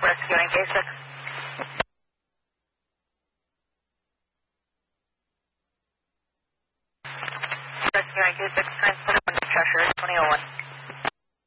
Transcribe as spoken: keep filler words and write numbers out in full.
rescuing K six. Rescuing K six, transport under pressure, twenty oh one.